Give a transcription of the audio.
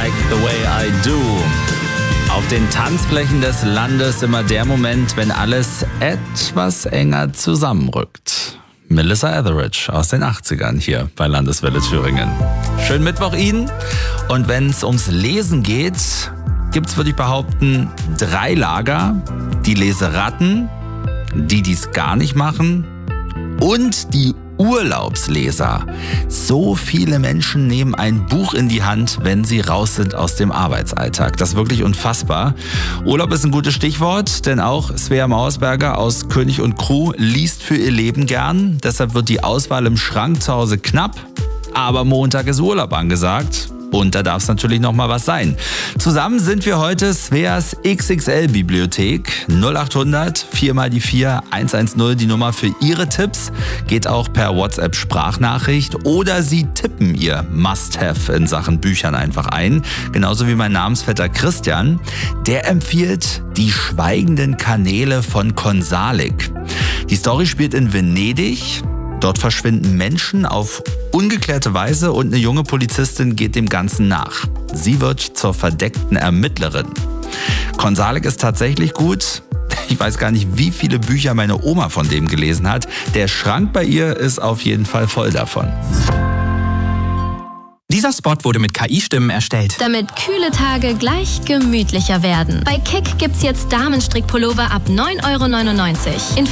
Like the Way I Do. Auf den Tanzflächen des Landes immer der Moment, wenn alles etwas enger zusammenrückt. Melissa Etheridge aus den 80ern hier bei Landeswelle Thüringen. Schönen Mittwoch Ihnen. Und wenn es ums Lesen geht, gibt's, würde ich behaupten, 3 Lager. Die Leseratten, die dies gar nicht machen und die Urlaubsleser. So viele Menschen nehmen ein Buch in die Hand, wenn sie raus sind aus dem Arbeitsalltag. Das ist wirklich unfassbar. Urlaub ist ein gutes Stichwort, denn auch Svea Mauersberger aus König und Crew liest für ihr Leben gern. Deshalb wird die Auswahl im Schrank zu Hause knapp. Aber Montag ist Urlaub angesagt. Und da darf es natürlich noch mal was sein. Zusammen sind wir heute Sveas XXL-Bibliothek. 0800 4x4 110, die Nummer für Ihre Tipps. Geht auch per WhatsApp-Sprachnachricht oder Sie tippen Ihr Must-Have in Sachen Büchern einfach ein. Genauso wie mein Namensvetter Christian. Der empfiehlt Die schweigenden Kanäle von Konsalik. Die Story spielt in Venedig. Dort verschwinden Menschen auf ungeklärte Weise und eine junge Polizistin geht dem Ganzen nach. Sie wird zur verdeckten Ermittlerin. Konsalik ist tatsächlich gut. Ich weiß gar nicht, wie viele Bücher meine Oma von dem gelesen hat. Der Schrank bei ihr ist auf jeden Fall voll davon. Dieser Spot wurde mit KI-Stimmen erstellt. Damit kühle Tage gleich gemütlicher werden. Bei Kick gibt's jetzt Damenstrickpullover ab 9,99 €.